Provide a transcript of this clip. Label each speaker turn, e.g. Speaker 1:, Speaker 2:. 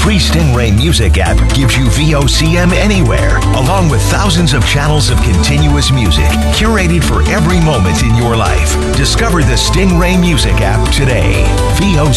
Speaker 1: free Stingray Music app gives you VOCM anywhere, along with thousands of channels of continuous music, curated for every moment in your life. Discover the Stingray Music app today. VOCM.